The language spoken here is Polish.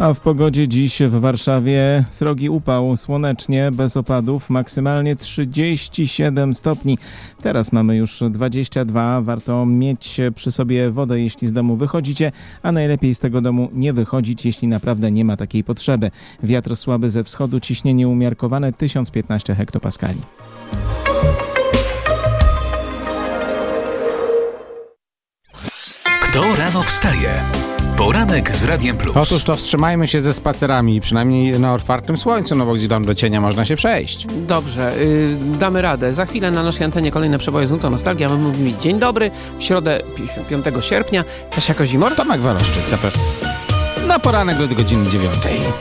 A w pogodzie dziś w Warszawie srogi upał, słonecznie, bez opadów, maksymalnie 37 stopni. Teraz mamy już 22. Warto mieć przy sobie wodę, jeśli z domu wychodzicie, a najlepiej z tego domu nie wychodzić, jeśli naprawdę nie ma takiej potrzeby. Wiatr słaby ze wschodu, ciśnienie umiarkowane 1015 hektopaskali. Kto rano wstaje? Poranek z Radiem Plus. Otóż to wstrzymajmy się ze spacerami, przynajmniej na otwartym słońcu, no bo gdzieś tam do cienia można się przejść. Dobrze, damy radę. Za chwilę na naszej antenie kolejne przeboje z nutą Nostalgia. My mówimy dzień dobry, w środę 5 sierpnia. Kasia Kozimor. Tomek Waloszczyk, zapraszam na poranek do godziny 9.